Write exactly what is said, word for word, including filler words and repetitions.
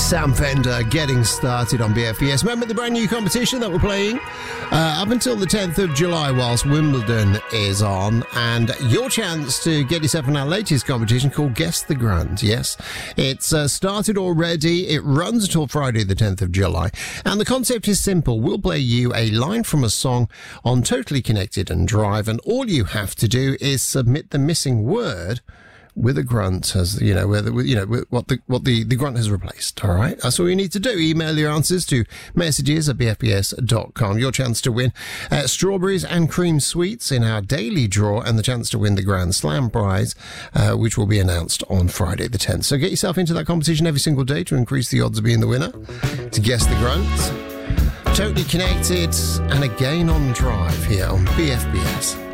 Sam Fender getting started on B F B S. Remember the brand new competition that we're playing uh, up until the tenth of July whilst Wimbledon is on, and your chance to get yourself in our latest competition called Guess the Grunt. Yes, it's uh, started already. It runs until Friday the tenth of July, and the concept is simple. We'll play you a line from a song on Totally Connected and Drive, and all you have to do is submit the missing word with a grunt, as you know, where the, you know what the what the, the grunt has replaced. All right, that's all you need to do. Email your answers to messages at b f b s dot com. Your chance to win uh, strawberries and cream sweets in our daily draw, and the chance to win the Grand Slam prize, uh, which will be announced on Friday the tenth. So get yourself into that competition every single day to increase the odds of being the winner. To guess the grunt, Totally Connected, and again on Drive here on B F B S.